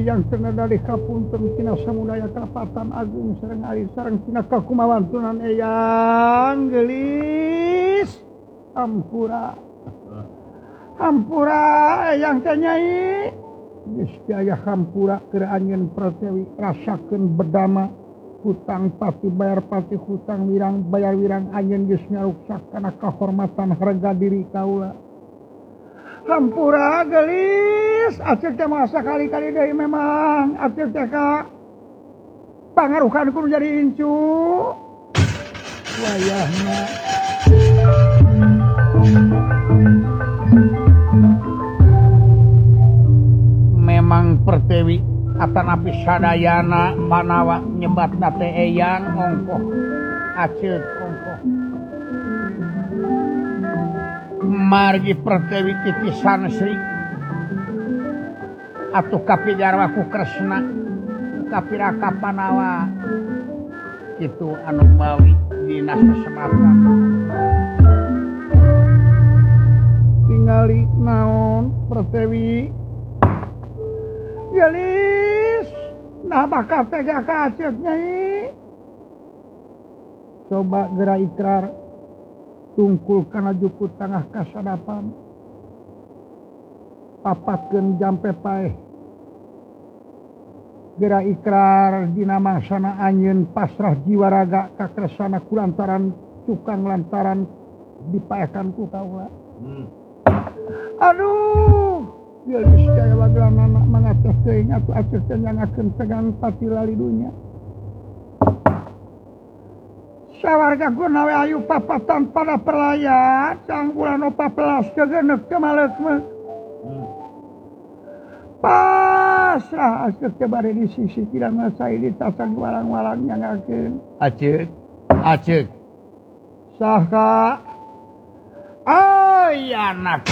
yang tengah dari kapunten tina samudaya Kalapatan Agung sareng ari sareng tina kakumawantunan eyang gelis hampura eyang teh nyai geus aya hampura keur anjeun Pratewi rasakeun bedama hutang pati bayar pati hutang wirang bayar wirang anjeun geus nyaruksak kana kahormatan harga diri kaula. Hampura gelis acil teh masa kali-kali deui memang acil teh ka pangaruhan kudu jadi incu wayahna memang Pertiwi atanapi sadayana panawa nyebatna teh eyang ongkoh acil ongkoh margi Pertiwi titisan Sri atuh kapijarwa ku Kresna kapiraka panawa kitu anu mawi dina sesematan tingali naon Pertiwi gelis nah bakal tega ka Aceh Nyai coba geura ikrar tungkul kana jukut tengah kasadapan papatkeun jampe paeh geura ikrar dina mangsana anjeun pasrah jiwa raga ka kresana kulantaran tukang lantaran dipaekan ku kaula aduh geus kaya bagelan anak mangateh teuing atuh Aceh teh nyangakeun tegang pati lali dunya sawarga guna we ayu papatan pada perlaya sang bulan 14 kegenek kemaleuk mah pasrah Aceh teh bari di sisi tidak ngasai di tasang walang-walang nyangakeun Aceh saha ayanak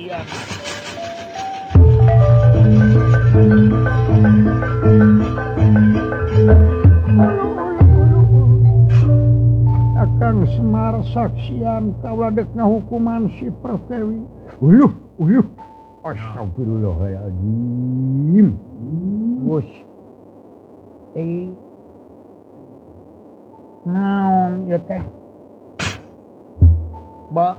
Akang Semar saksian kawadek ngahukuman si Pertiwi. Uyuh. Astagfirullahaladzim. Bos. Naon ya teh? Ba.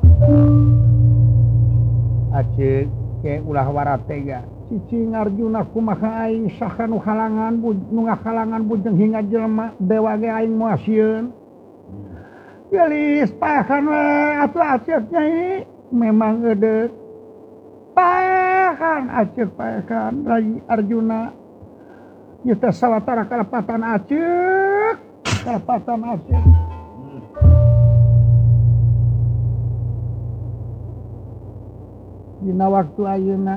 Aceh ke ulah waratega. Cicing Arjuna kumaha aing saha nu halangan nu ngahalangan bujeng hingga jelema dewa ge aing moal sieun. Gelis paehan we atuh Aceh Nyai memang eudeuh paehan Aceh paehan Rai Arjuna ieu teh sawatara Kalapatan Aceh dina waktu ayeuna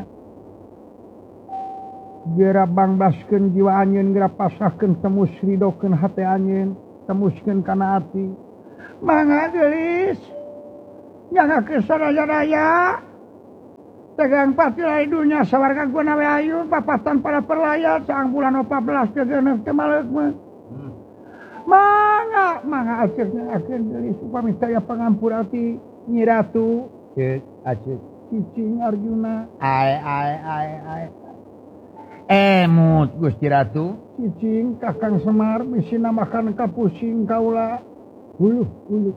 geura bangbaskeun jiwa anjeun geura pasrahkeun temus ridokeun hate anjeun temuskeun kana ati mangga gelis nyangakeun sadaya tegang pati lali dunya sawarga guna we ayu papatan pada perlaya saang bulan 14 kegeuneuh teh maleuk mah mangga Aceh nyangakeun gelis upami saya pangampura ti Nyi Ratu ceuk Aceh cicing Arjuna emut Gusti Ratu cicing Kakang Semar bisi namakan kapusing kaula Uluh.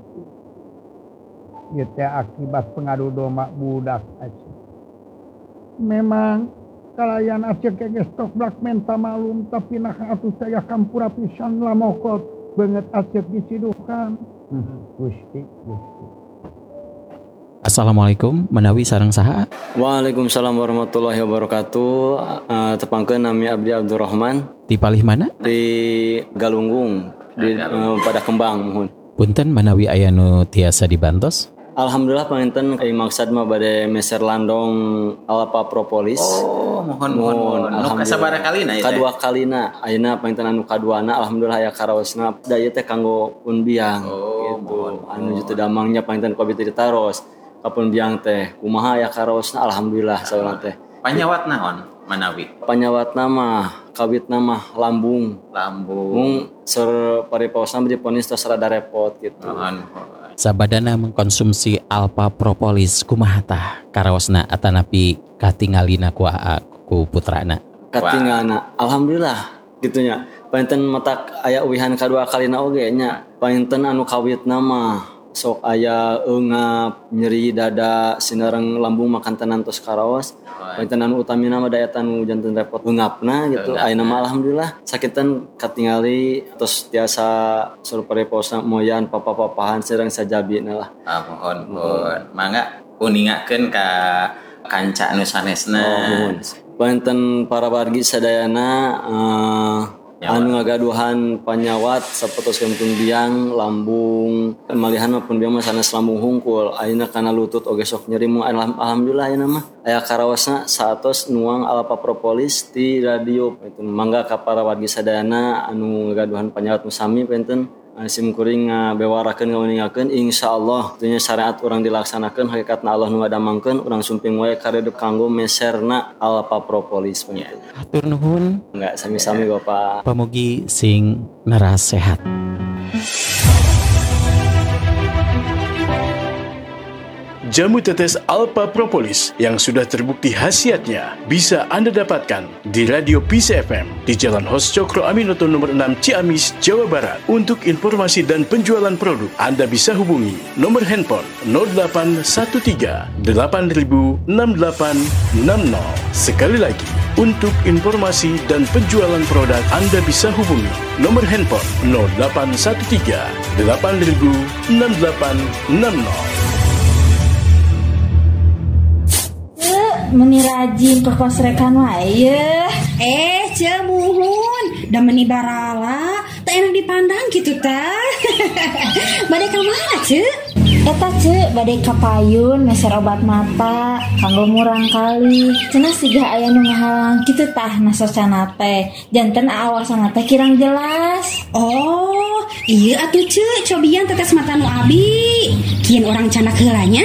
Ieu teh akibat pengadu domba budak Aceh. Memang kalayan Aceh geus toblak menta malum tapi nah atuh saya kampura pisan lamokot beungeut Aceh dicidukan. Gusti. Assalamualaikum menawi sareng saha. Waalaikumsalam warahmatullahi wabarakatuh. Tepangkeun nami Abdi Abdurrahman. Di palih mana? Di Galunggung di pada Kembang mohon. Punten menawi aya nu tiasa dibantos. Alhamdulillah panginten aing maksad mah bade meser landong Alpa Propolis. Oh, mohon. Nu kasabaraha kalina ieu teh? Kadua kalina. Ayeuna panginten anu kaduana alhamdulillah aya karaosna da ieu teh kanggo Punbiang. Gitu. Anu jutu damangnya panginten ku abdi teh ditaros. Ka Punbiang teh kumaha aya karaosna alhamdulillah saurang teh. Panyawat naon manawi? Panyawatna mah kawitna mah lambung. Mung ser paripaosna diponis tos rada repot gitu. Sabadana mengkonsumsi Alpa Propolis kumaha tah karaosna atanapi katingalina ku putrana. katingalna. Alhamdulillah gitunya. Painten matak aya uwihan kadua kalina oge nya. Painten anu kawitna mah sok aya eungap, nyeri dada, sinareng lambung makan tenan tos karaos. Painten anu utamina mah daya tanu janten repot eungapna gitu. Ayeuna mah alhamdulillah sakitan katingali tos tiasa suruh pareposna moyan papa-papahan sareng sajabina lah. Mohon. Mangga uningakeun ka kanca anu sanesna. Painten para wargi sadayana anu ngagaduhan panyawat sapotos kentun biang lambung malihan maupun biang mah sanes lambung hungkul ayeuna kana lutut oge sok nyeri mu alhamdulillah ayeuna mah aya karawasna saatos nuang alpa propolis ti radio itu mangga ka para wargi sadayana anu ngagaduhan panyawat nu sami penten sim kuring bewarakeun ngauningakeun insyaallah tentunya syariat urang dilaksanakeun hakikatna Allah nu ngadamangkeun urang sumping wae karedep kanggo meserna alpa propolis penten. Hatur nuhun. Enggak sami-sami Bapak. Pamugi sing neras sehat. Jamu tetes Alpha Propolis yang sudah terbukti khasiatnya bisa Anda dapatkan di Radio Peace FM di Jalan Hos Cokro Aminoto nomor 6 Ciamis, Jawa Barat. Untuk informasi dan penjualan produk, Anda bisa hubungi nomor handphone 0813 8000 6860. Sekali lagi, untuk informasi dan penjualan produk, Anda bisa hubungi nomor handphone 0813 8000 6860. Meni rajin ke kos rekan wae. Cemuhun, da meni barala, tak enak dipandang gitu ta. Bade ka mana, Ce? Eta Ce, bade ka payun meser obat mata, kanggo murang kali. Cenah siga aya nu ngahalang kitu tah nasocana teh. Janten aawasana teh kirang jelas. Oh, iya atuh Ce, cobian tetes mata nu abi. Kieun orang canak heulanya.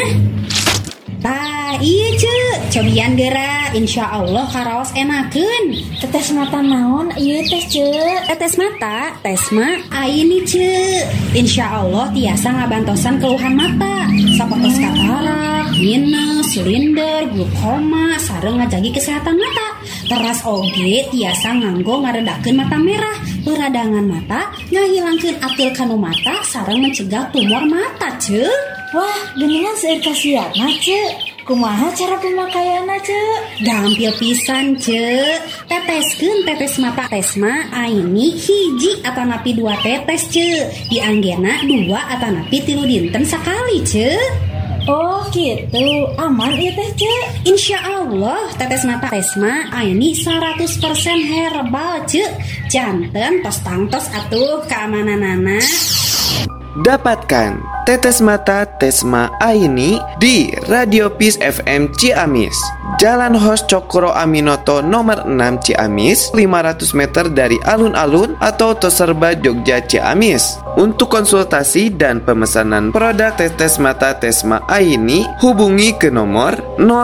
Iya Ce, cobian geura insyaallah karaos enakeun. Tetes mata naon ieu teh Ce? Tetes mata, tesma aini Ce. Insyaallah tiasa ngabantosan keluhan mata. Sapotos katarak, minus, silinder, glaukoma, sareng ngajagi kesehatan mata. Teras oge tiasa nganggo ngaredakeun mata merah, peradangan mata, ngahilangkeun atil kanu mata sareng mencegah tumor mata Ce. Wah, geuningan seueur kasiatna Ce. Kumaha cara pemakaianna Ce? Gampil pisan Ce. Teteskeun tetes mata tesma aini hiji atanapi 2 tetes Ce. Dianggena 2 atanapi 3 dinten sakali Ce. Oh gitu, aman ieu teh Ce. Insyaallah tetes mata tesma aini 100% herbal Ce. Janten tos tangtos atuh keamananana. Dapatkan tetes mata Tesma Aini di Radio Peace FM Ciamis, Jalan Hos Cokro Aminoto nomor 6 Ciamis, 500 meter dari alun-alun atau Toserba Jogja Ciamis. Untuk konsultasi dan pemesanan produk tetes mata Tesma Aini, hubungi ke nomor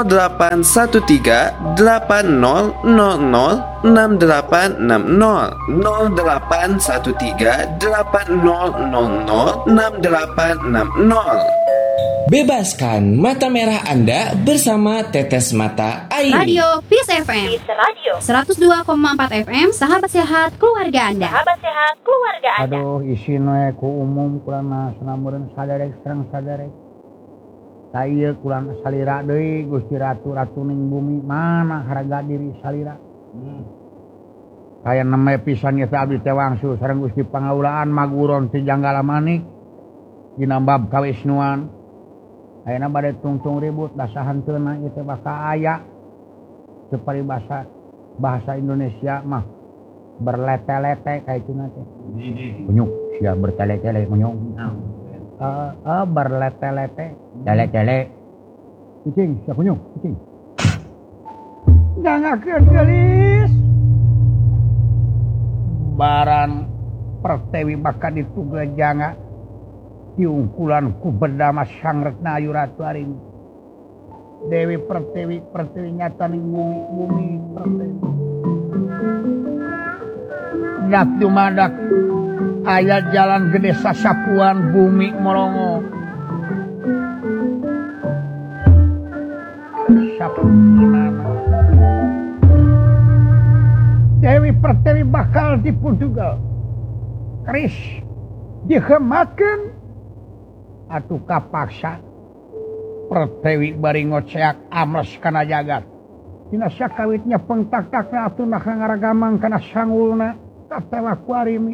0813 8000 6860 0813 8000 6860. Bebaskan mata merah Anda bersama Tetes Mata Aini. Radio Peace FM. Peace Radio. 102,4 FM. Sahabat sehat keluarga Anda. Sahabat sehat keluarga Anda. Aduh, isin we ku umum kulana sanamureun saderek sareng saderek. Taieu kulana salira deui Gusti Ratu Ratuning Bumi, mana harga diri salira. Kaya neme pisan nya teh abdi teh wangsul sareng Gusti Pangaulaan Maguron ti Janggala Manik dina bab kawisnuan. Ayeuna bade tungtung ribut dasahanteuna ieu teh bakal aya teu paribasa bahasa Indonesia mah berlete-lete kayak cina teh. Munyuk sia bertele-tele munyuk. Berlete-lete, tele-tele. Cicing, sia munyuk, cicing. Jangakeun geulis. Baran Pertewi bakal dituga janga diungkulan ku berdama sangretna ayu ratu aring. Dewi Pertewi, Pertewi nyata ning bumi Pertewi. Dak dumadak aya jalan gede sasapuan bumi morongo. Sapunana Pertewi bakal dipundugal keris dihematkeun atuh kapaksa Pertewi bari ngoceak amles kana jagat dina sakawitnya pengtak-takna atuh nah ngaragamang kana sangulna katewa ku Arimi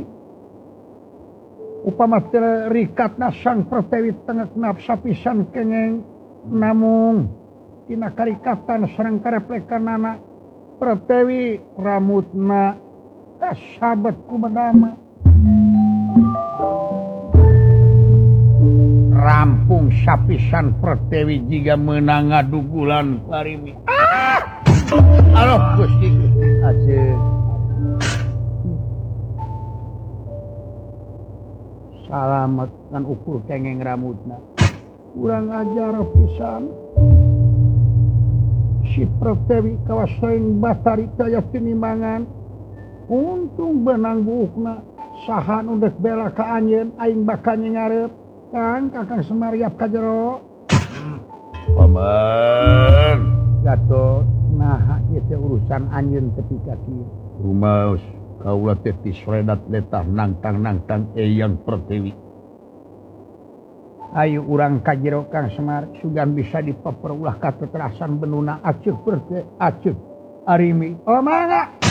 upama teu rikatna sang Pertewi tengekna sapisan kengeng namung dina karikatan sareng kareplekanana Pertewi ramutna kasabet ku medama rampung sapisan Pertewi jiga meunang ngadugulan Arimi. Aloh Gusti ajeun salamet kan ukur kengeng ramutna urang ajar pisan si Pertewi kawasaing Batari kaya tinimangan untung benang buukna saha nu deuk bela ka anjeun aing bakal ngarep Kang Kakang Semariap ka jero Paman Gatot nah ieu teh urusan anjeun ketika kieu rumaos kaula teh tisredat letah nangtang eyang Pertewi ayo urang ka jero Kang Semar sugan bisa dipaperulah ka kekerasan benuna aceuk Arimi oh mangga